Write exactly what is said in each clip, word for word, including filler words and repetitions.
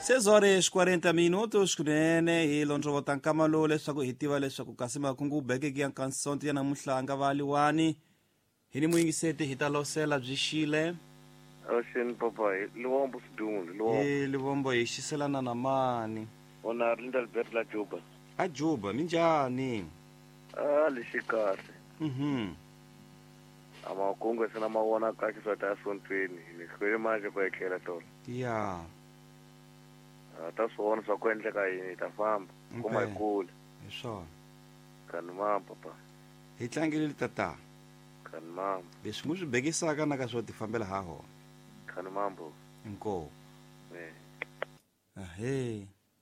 seis horas quarenta minutos kunene hi londzo tankamalo leswaku hi tiva leswaku kasi makungu bekeki ya nkansonto ya namuntlha nga valiwani hi ni muyingiseti hi ta losela byi xile Ocean papa Luombo Sidumul Luombo hi livombo hi xiselana na mani ona Linda Albert la Juba a Juba minjani ah lishikase mhm ama kongwe sana mawona ka xiswa ta sontweni ni khwele manje kwa ekela tolo ya ta swona swa ku endleka yini ta famba kuma ikule hi swona kan mama papa hi tlangile tata kan mama leswi mu swi bekisaka na ka swo ti fambela ha ho kan mambo inko eh ahe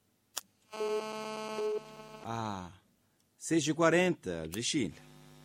ah seis e quarenta byi xile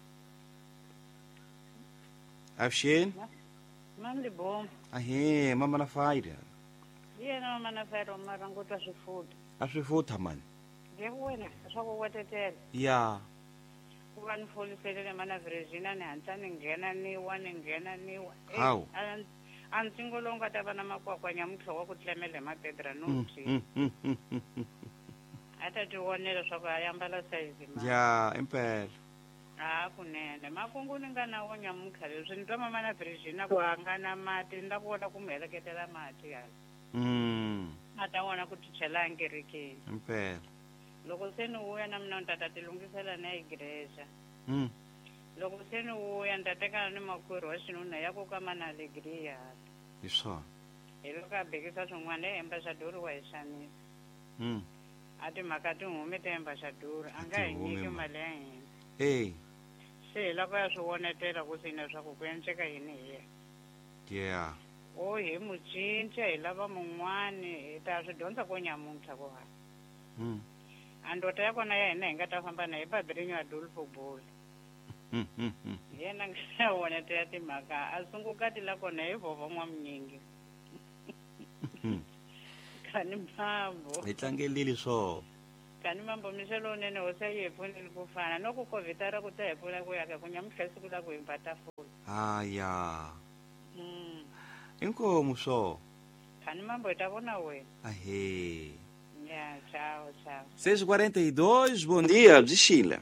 afshin Mandi bom. ahe mama na faida Yena mama na fero marangutwa swifuta. a swi futa mani Nge wena swa ku wetetela. ya Ku va ni foliselele mana Virginia ni hantla ni nghena ni wa ni nghena ni wa. Hawu. A ntsingo lowu nga ta va na makwakwanya mutlho wa ku tlemele mapedra no Mm, tshi. mm, mm, mm, mm, mm. A ta ti vonela swa ku a yambala size ma. ya impela Ah kunene makungu ni nga na wo nyamutlha leswi ni twa mama na Virginia ku hangana mati ni la vona ku mi heleketela mati ya. mm A ta vona ku tichela ngerekeni. impela Loko se ni vuya na mina ni ta ta ti lungisela na igreja. mm Loko se ni vuya ni ta tekana ni makwerhu wa xinuna ya ku ka mana alegria. hi swona Hi loko a bekisa swin'wana e embassador wa hi xanisa. mm A timhaka ti hume ta embassador a nga hi nyiki mali ya hina. eh Se hi loko ya swi vonetela ku sina swa ku ku endleka yini hi yena. yeah O hi mucinca hi lava mun'wani hi ta swi dyondza ko nyamuntlha ku ha. mm Andota ya kona ya hina hi nga ta famba na hi Padrinho Adolfo Bole. mm mm mm Yena nga wona te ya timhaka a sunguka ti la kona hi vova n'wamnyingi mm kani mambo hi tlangelile swo kani mambo mishelo nene ho se yi pfunile ku fana no ku kovitara ku ta hi pfuna ku ya ka ku nyamutlhesi ku la ku himpata full haya mm inkomu swo kani mambo hi ta vona wena ahe ya ciao ciao seis e quarenta e dois bom dia byi xile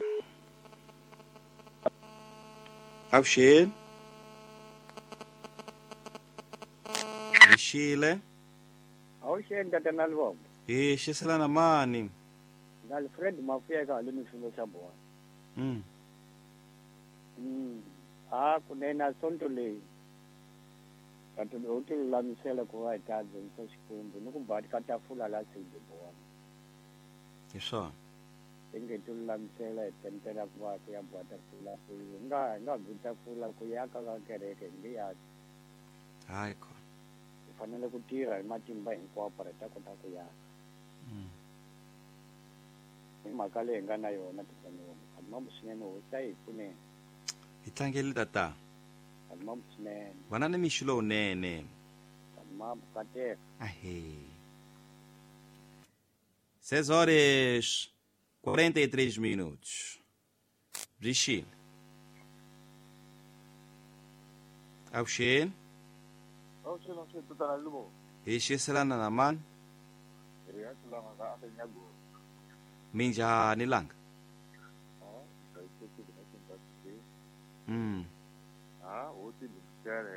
afshin byi xile awuxenta tana livombo hi xiselana mani na Alfred Mafuyeka le mifilo xa bona mm mm ah kunena sonto leyi kanti u ti lulamisela ku va hi ta dyondzisa xikwembu ni ku ba ka tafula la sidi bona hi swona i nge ti lulamisela hi tempela ku va ku ya ba tafula ku yi nga hi nga bi tafula ku yaka ka kereke hi nge yaki hayi khona hi fanele ku tirha hi matimba hinkwawo para hi ta kota ku yaka mm hi mhaka leyi hi nga na yona tipaniwa khadimambo swinene hosi a hi pfuneni hi tlangele tata khadimambo swinene vana ni mixo lowunene khadimambo kateka ahe seis horas quarenta e três minutos byi xile afshin Ocean ocean tutana lumo hi xiselana na mani riya tulanga ka ate nyago minjhani langa ah sai ke ke na kinta ke mm ah o ti lukere